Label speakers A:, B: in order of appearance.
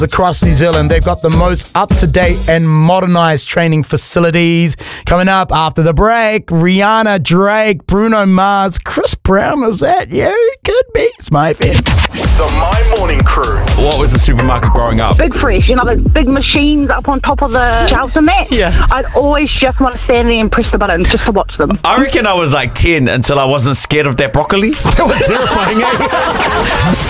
A: across New Zealand. They've got the most up-to-date and modernized training facilities. Coming up after the break, Rihanna, Drake, Bruno Mars, Chris Brown. Was that you? Could be. It's my fan.
B: The My Morning Crew.
C: What was the supermarket growing up?
D: Big Fresh, you know, those big machines up on top of the shelves and that.
C: Yeah.
D: I'd always just want to stand there and press the button just to watch them.
C: I reckon I was like 10 until I wasn't scared of that broccoli.
A: That was terrifying, eh?